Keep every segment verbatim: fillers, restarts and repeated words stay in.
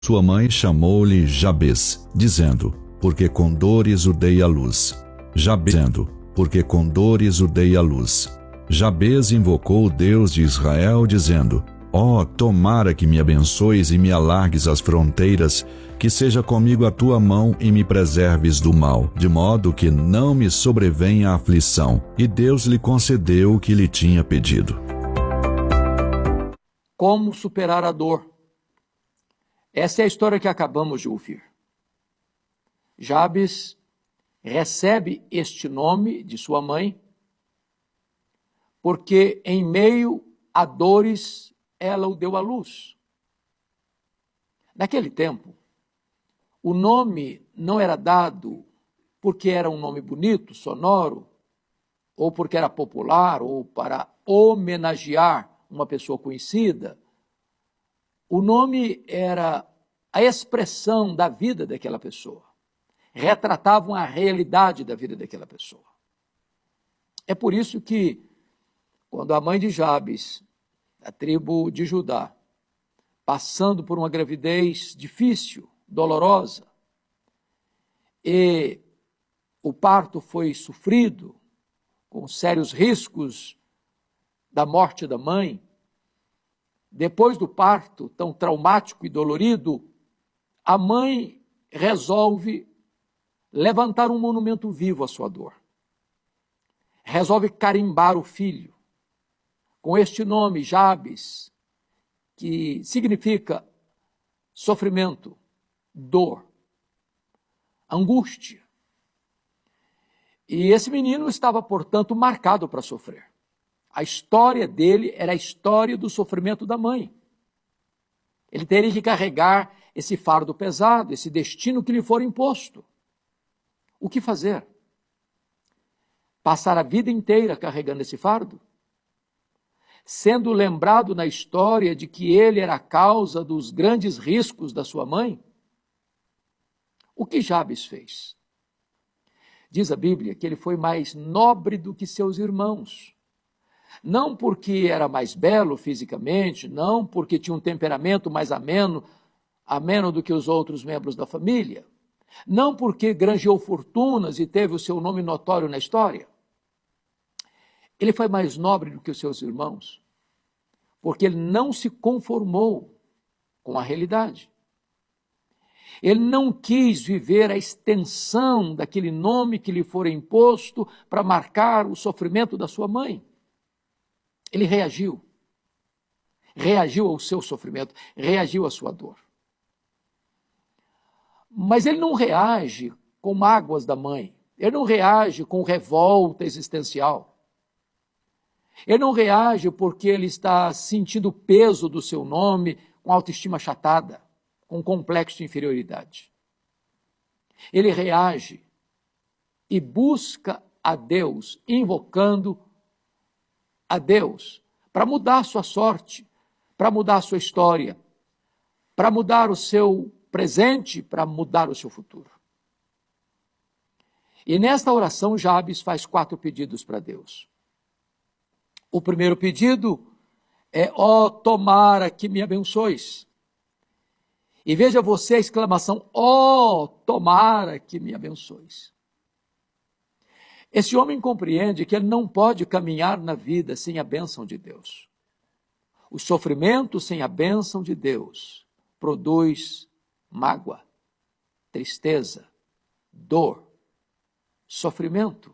Sua mãe chamou-lhe Jabez, dizendo, porque com dores o dei à luz. Jabez, dizendo, porque com dores o dei à luz. Jabez invocou o Deus de Israel, dizendo, ó, oh, tomara que me abençoes e me alargues as fronteiras, que seja comigo a tua mão e me preserves do mal, de modo que não me sobrevenha a aflição. E Deus lhe concedeu o que lhe tinha pedido. Como superar a dor? Essa é a história que acabamos de ouvir. Jabez recebe este nome de sua mãe porque em meio a dores ela o deu à luz. Naquele tempo, o nome não era dado porque era um nome bonito, sonoro, ou porque era popular, ou para homenagear uma pessoa conhecida. O nome era a expressão da vida daquela pessoa. Retratavam a realidade da vida daquela pessoa. É por isso que, quando a mãe de Jabez, da tribo de Judá, passando por uma gravidez difícil, dolorosa, e o parto foi sofrido, com sérios riscos da morte da mãe, depois do parto tão traumático e dolorido, a mãe resolve levantar um monumento vivo à sua dor. Resolve carimbar o filho com este nome, Jabez, que significa sofrimento, dor, angústia. E esse menino estava, portanto, marcado para sofrer. A história dele era a história do sofrimento da mãe. Ele teria que carregar esse fardo pesado, esse destino que lhe for imposto. O que fazer? Passar a vida inteira carregando esse fardo? Sendo lembrado na história de que ele era a causa dos grandes riscos da sua mãe? O que Jabez fez? Diz a Bíblia que ele foi mais nobre do que seus irmãos. Não porque era mais belo fisicamente, não porque tinha um temperamento mais ameno, ameno do que os outros membros da família, não porque granjeou fortunas e teve o seu nome notório na história. Ele foi mais nobre do que os seus irmãos, porque ele não se conformou com a realidade. Ele não quis viver a extensão daquele nome que lhe fora imposto para marcar o sofrimento da sua mãe. Ele reagiu. Reagiu ao seu sofrimento, reagiu à sua dor. Mas ele não reage com mágoas da mãe. Ele não reage com revolta existencial. Ele não reage porque ele está sentindo o peso do seu nome, com autoestima achatada, com complexo de inferioridade. Ele reage e busca a Deus, invocando a Deus para mudar a sua sorte, para mudar a sua história, para mudar o seu presente, para mudar o seu futuro. E nesta oração, Jabez faz quatro pedidos para Deus. O primeiro pedido é, ó, tomara que me abençoes. E veja você a exclamação, ó, tomara que me abençoes. Esse homem compreende que ele não pode caminhar na vida sem a bênção de Deus. O sofrimento sem a bênção de Deus produz mágoa, tristeza, dor, sofrimento.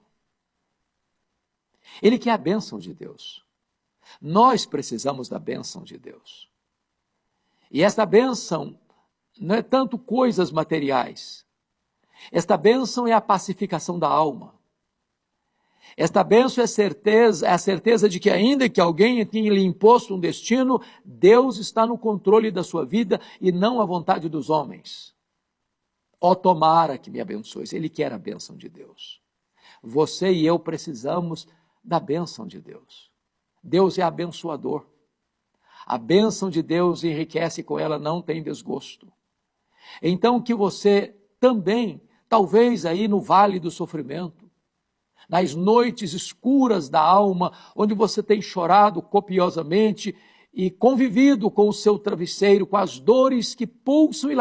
Ele quer a bênção de Deus. Nós precisamos da bênção de Deus. E esta bênção não é tanto coisas materiais. Esta bênção é a pacificação da alma. Esta bênção é, certeza, é a certeza de que ainda que alguém tenha lhe imposto um destino, Deus está no controle da sua vida e não a vontade dos homens. Ó, tomara que me abençoes. Ele quer a bênção de Deus. Você e eu precisamos da bênção de Deus. Deus é abençoador. A bênção de Deus enriquece, com ela não tem desgosto. Então que você também, talvez aí no vale do sofrimento, nas noites escuras da alma, onde você tem chorado copiosamente e convivido com o seu travesseiro, com as dores que pulsam e